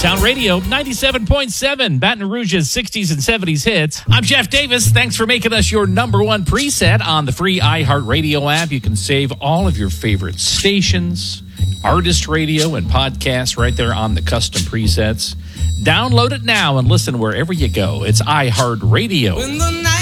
Town Radio, 97.7, Baton Rouge's 60s and 70s hits. I'm Jeff Davis. Thanks for making us your number one preset on the free iHeartRadio app. You can save all of your favorite stations, artist radio, and podcasts right there on the custom presets. Download it now and listen wherever you go. It's iHeartRadio. When the night